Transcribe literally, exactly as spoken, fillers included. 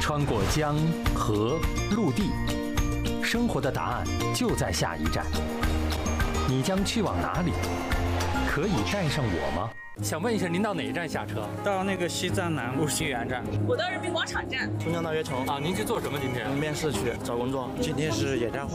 穿过江河陆地，生活的答案就在下一站。你将去往哪里？可以带上我吗？想问一下，您到哪一站下车？ 到那个西站南路新源站。 我到人民广场站。 松江大悦城啊，您去做什么？今天面试去找工作。 今天是演唱会。